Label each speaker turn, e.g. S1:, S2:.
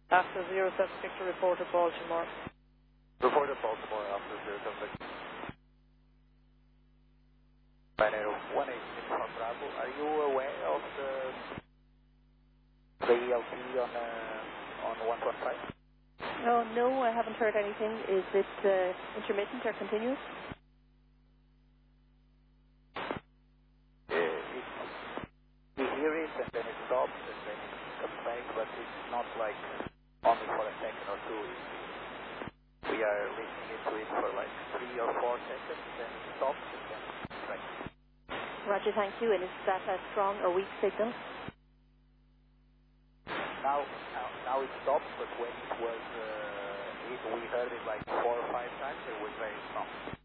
S1: After 076 to report at Baltimore.
S2: Report at Baltimore after 076. Binary 186 from Bravo. Are you aware of the ELT on 115?
S1: Oh, no, I haven't heard anything. Is it intermittent or continuous?
S2: We hear it and then it stops and then it comes back, but it's not like only for a second or two. We are listening into it for like 3 or 4 seconds, then it stops and then it's back.
S1: Roger, thank you. And is that a strong or weak signal?
S2: Now it stops, but when it was, we heard it like 4 or 5 times, it was very strong.